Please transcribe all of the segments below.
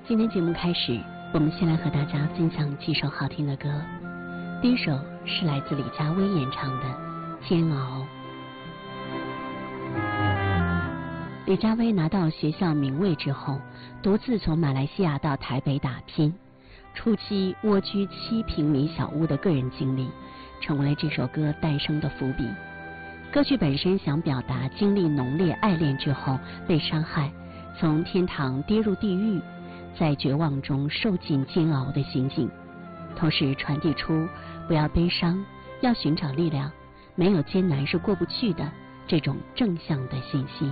今天节目开始，我们先来和大家分享几首好听的歌。第一首是来自李佳薇演唱的《煎熬》。李佳薇拿到学校名位之后，独自从马来西亚到台北打拼，初期蜗居7平米小屋的个人经历，成为了这首歌诞生的伏笔。歌曲本身想表达经历浓烈爱恋之后被伤害，从天堂跌入地狱，在绝望中受尽煎熬的心境，同时传递出不要悲伤，要寻找力量，没有艰难是过不去的这种正向的信息。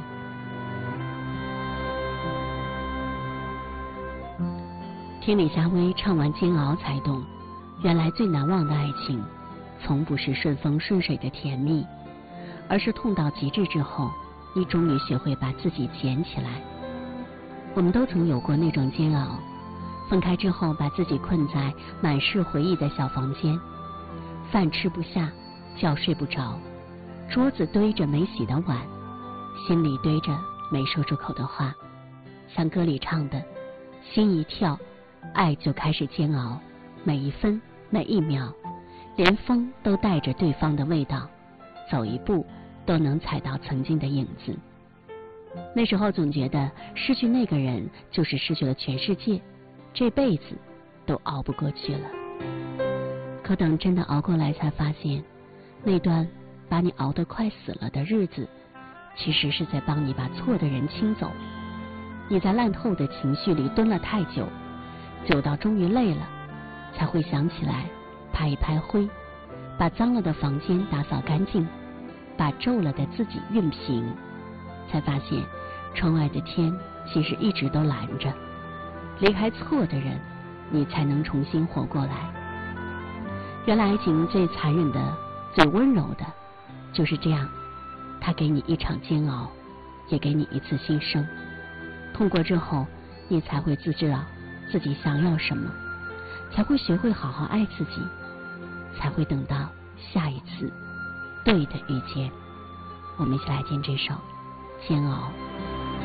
听李佳薇唱完《煎熬》才懂，原来最难忘的爱情从不是顺风顺水的甜蜜，而是痛到极致之后，你终于学会把自己捡起来。我们都曾有过那种煎熬，分开之后把自己困在满是回忆的小房间，饭吃不下，觉睡不着，桌子堆着没洗的碗，心里堆着没说出口的话，像歌里唱的，心一跳，爱就开始煎熬，每一分每一秒，连风都带着对方的味道，走一步都能踩到曾经的影子。那时候总觉得失去那个人就是失去了全世界，这辈子都熬不过去了。可等真的熬过来，才发现那段把你熬得快死了的日子，其实是在帮你把错的人清走。你在烂透的情绪里蹲了太久，久到终于累了，才会想起来拍一拍灰，把脏了的房间打扫干净，把皱了的自己熨平，才发现窗外的天其实一直都蓝着。离开错的人，你才能重新活过来。原来爱情最残忍的、最温柔的就是这样，它给你一场煎熬，也给你一次新生。痛过之后，你才会自知道自己想要什么，才会学会好好爱自己，才会等到下一次对的遇见。我们一起来听这首《煎熬》。